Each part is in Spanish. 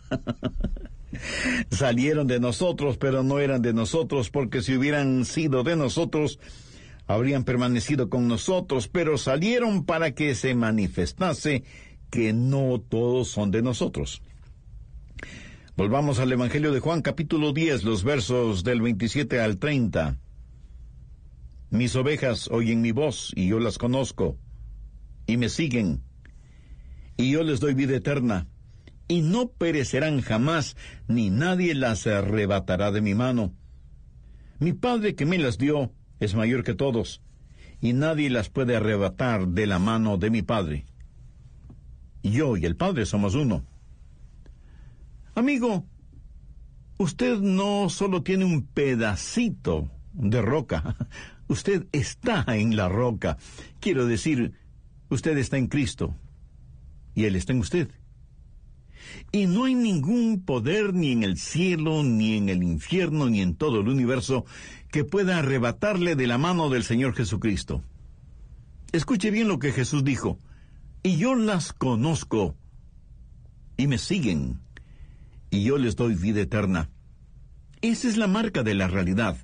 Salieron de nosotros, pero no eran de nosotros, porque si hubieran sido de nosotros, habrían permanecido con nosotros, pero salieron para que se manifestase que no todos son de nosotros. Volvamos al Evangelio de Juan, capítulo 10, los versos del 27 al 30. Mis ovejas oyen mi voz, y yo las conozco, y me siguen, y yo les doy vida eterna, y no perecerán jamás, ni nadie las arrebatará de mi mano. Mi Padre que me las dio es mayor que todos, y nadie las puede arrebatar de la mano de mi Padre. Yo y el Padre somos uno. Amigo, usted no solo tiene un pedacito de roca, usted está en la roca. Quiero decir, usted está en Cristo, y Él está en usted. Y no hay ningún poder ni en el cielo, ni en el infierno, ni en todo el universo que pueda arrebatarle de la mano del Señor Jesucristo. Escuche bien lo que Jesús dijo: y yo las conozco, y me siguen, y yo les doy vida eterna. Esa es la marca de la realidad.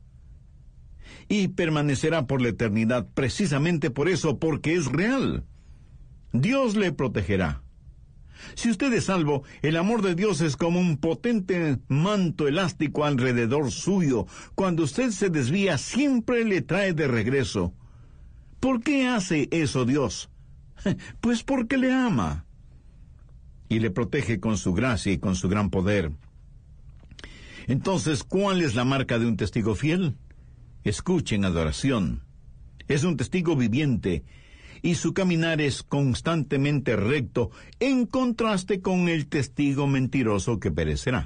Y permanecerá por la eternidad precisamente por eso, porque es real. Dios le protegerá. Si usted es salvo, el amor de Dios es como un potente manto elástico alrededor suyo. Cuando usted se desvía, siempre le trae de regreso. ¿Por qué hace eso Dios? Pues porque le ama. Y le protege con su gracia y con su gran poder. Entonces, ¿cuál es la marca de un testigo fiel? Escuchen, adoración. Es un testigo viviente, y su caminar es constantemente recto, en contraste con el testigo mentiroso que perecerá.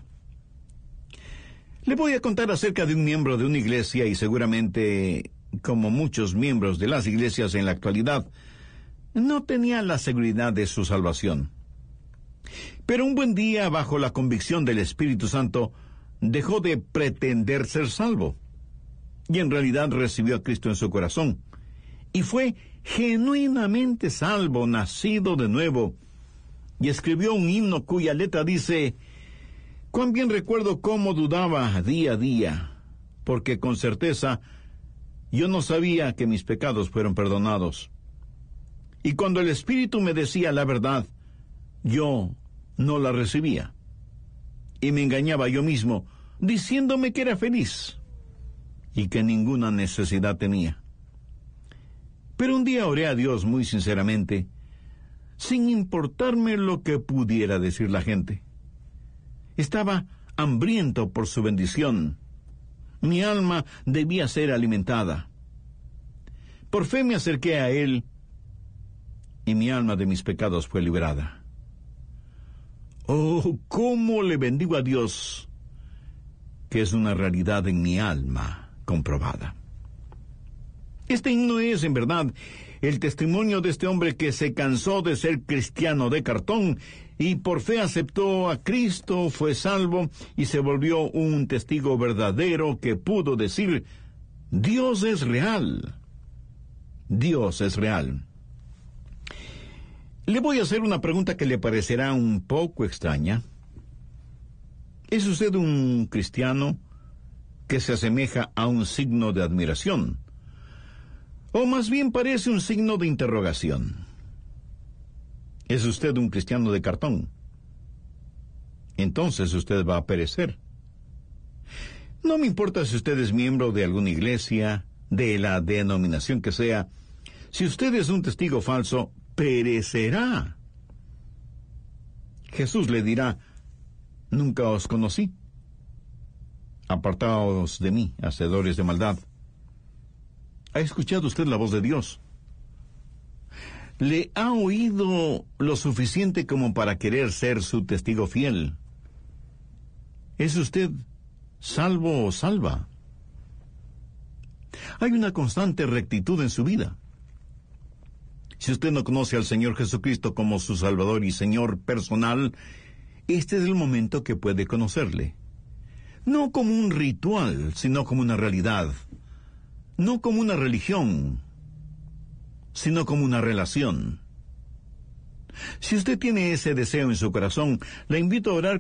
Le voy a contar acerca de un miembro de una iglesia, y seguramente, como muchos miembros de las iglesias en la actualidad, no tenía la seguridad de su salvación. Pero un buen día, bajo la convicción del Espíritu Santo, dejó de pretender ser salvo, y en realidad recibió a Cristo en su corazón, y fue genuinamente salvo, nacido de nuevo, y escribió un himno cuya letra dice: cuán bien recuerdo cómo dudaba día a día, porque con certeza yo no sabía que mis pecados fueron perdonados. Y cuando el Espíritu me decía la verdad, yo no la recibía, y me engañaba yo mismo, diciéndome que era feliz, y que ninguna necesidad tenía. Pero un día oré a Dios muy sinceramente, sin importarme lo que pudiera decir la gente. Estaba hambriento por su bendición. Mi alma debía ser alimentada. Por fe me acerqué a Él, y mi alma de mis pecados fue liberada. Oh, cómo le bendigo a Dios, que es una realidad en mi alma comprobada. Este himno es, en verdad, el testimonio de este hombre que se cansó de ser cristiano de cartón y por fe aceptó a Cristo, fue salvo y se volvió un testigo verdadero que pudo decir: Dios es real. Dios es real. Le voy a hacer una pregunta que le parecerá un poco extraña. ¿Es usted un cristiano que se asemeja a un signo de admiración? O más bien parece un signo de interrogación. ¿Es usted un cristiano de cartón? Entonces usted va a perecer. No me importa si usted es miembro de alguna iglesia, de la denominación que sea. Si usted es un testigo falso, perecerá. Jesús le dirá: nunca os conocí. Apartaos de mí, hacedores de maldad. ¿Ha escuchado usted la voz de Dios? ¿Le ha oído lo suficiente como para querer ser su testigo fiel? ¿Es usted salvo o salva? Hay una constante rectitud en su vida. Si usted no conoce al Señor Jesucristo como su Salvador y Señor personal, este es el momento que puede conocerle. No como un ritual, sino como una realidad. No como una religión, sino como una relación. Si usted tiene ese deseo en su corazón, le invito a orar